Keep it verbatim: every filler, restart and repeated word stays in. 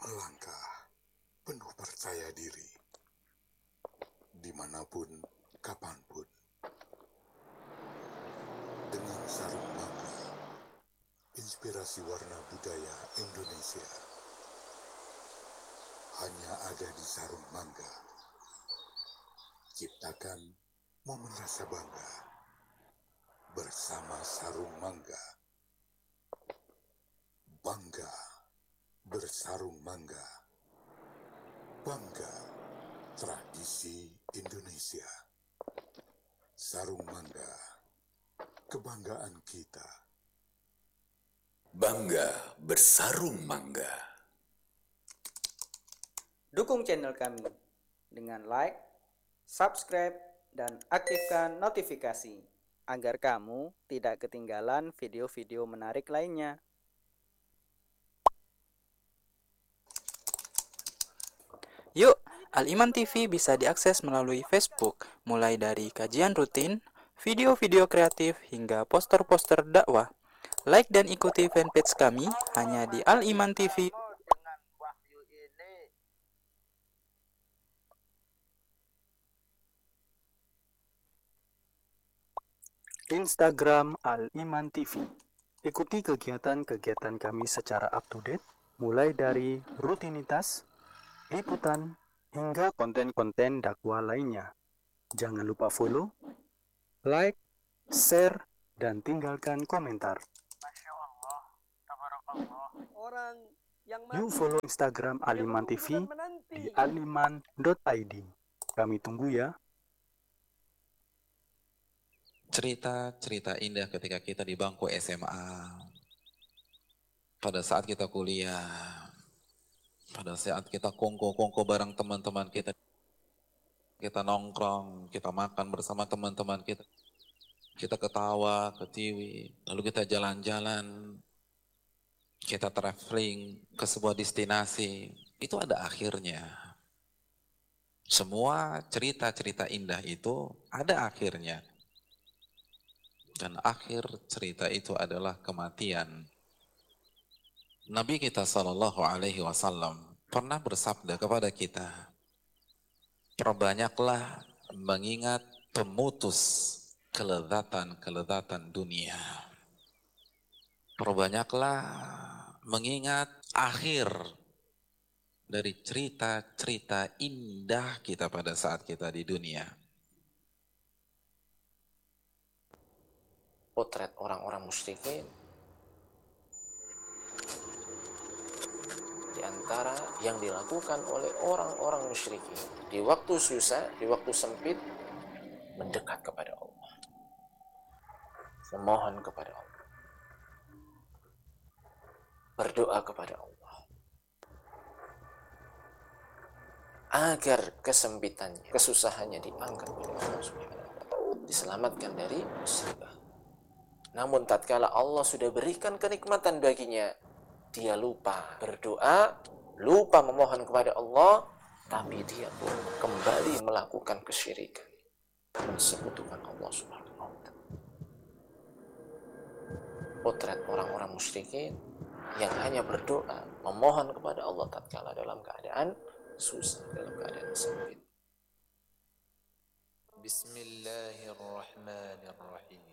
melangkah penuh percaya diri, dimanapun, kapanpun, dengan sarung mangga, inspirasi warna budaya Indonesia, hanya ada di sarung mangga. Ciptakan momen rasa bangga bersama sarung mangga. Bangga bersarung mangga. Bangga tradisi Indonesia. Sarung mangga, kebanggaan kita. Bangga bersarung mangga. Dukung channel kami dengan like, subscribe, dan aktifkan notifikasi agar kamu tidak ketinggalan video-video menarik lainnya. Yuk, Al-Iman T V bisa diakses melalui Facebook, mulai dari kajian rutin, video-video kreatif, hingga poster-poster dakwah. Like dan ikuti fanpage kami hanya di Al-Iman T V. Instagram Al-Iman T V. Ikuti kegiatan-kegiatan kami secara up-to-date, mulai dari rutinitas, liputan, hingga konten-konten dakwah lainnya. Jangan lupa follow, like, share, dan tinggalkan komentar. Orang yang Yuk follow Instagram Al-Iman T V di aliman dot i d. Kami tunggu ya. Cerita-cerita indah ketika kita di bangku S M A, pada saat kita kuliah, pada saat kita kongko-kongko bareng teman-teman kita, kita nongkrong, kita makan bersama teman-teman kita, kita ketawa, ketiwi, lalu kita jalan-jalan, kita traveling ke sebuah destinasi, itu ada akhirnya. Semua cerita-cerita indah itu ada akhirnya. Dan akhir cerita itu adalah kematian. Nabi kita sallallahu alaihi wasallam pernah bersabda kepada kita, perbanyaklah mengingat pemutus kelezatan-kelezatan dunia. Perbanyaklah mengingat akhir dari cerita-cerita indah kita pada saat kita di dunia. Potret orang-orang musyrikin di antara yang dilakukan oleh orang-orang musyrikin di waktu susah, di waktu sempit, mendekat kepada Allah, memohon kepada Allah, berdoa kepada Allah agar kesempitannya, kesusahannya diangkat oleh Allah Subhanahu wa taala, diselamatkan dari musibah. Namun tatkala Allah sudah berikan kenikmatan baginya, dia lupa berdoa, lupa memohon kepada Allah, tapi dia pun kembali melakukan kesyirikan, mensekutukan Allah Subhanahu wa taala. Potret orang-orang musyrikin yang hanya berdoa, memohon kepada Allah tatkala dalam keadaan susah, dalam keadaan sempit. Bismillahirrahmanirrahim.